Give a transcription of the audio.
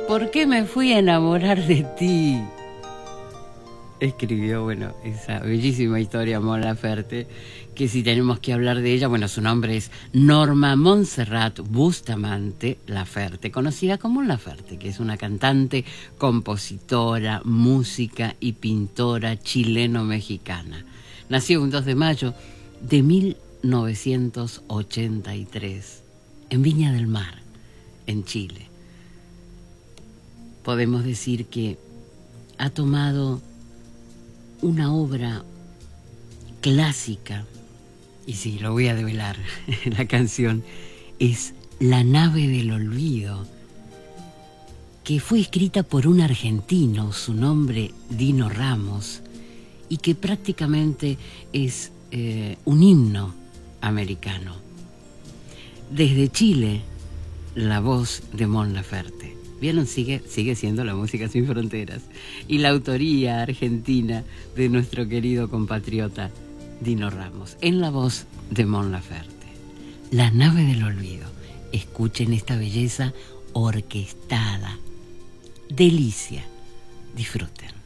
¿Por qué me fui a enamorar de ti? Escribió, bueno, esa bellísima historia Mon Laferte, que si tenemos que hablar de ella, bueno, su nombre es Norma Montserrat Bustamante Laferte, conocida como Mon Laferte, que es una cantante, compositora, música y pintora chileno-mexicana. Nació un 2 de mayo de 1983 en Viña del Mar, en Chile. Podemos decir que ha tomado una obra clásica, y sí, lo voy a develar, la canción es La nave del olvido, que fue escrita por un argentino, su nombre Dino Ramos, y que prácticamente es un himno americano. Desde Chile, la voz de Mon Laferte. ¿Vieron? Sigue siendo la música sin fronteras. Y la autoría argentina de nuestro querido compatriota Dino Ramos, en la voz de Mon Laferte. La nave del olvido. Escuchen esta belleza orquestada. Delicia. Disfruten.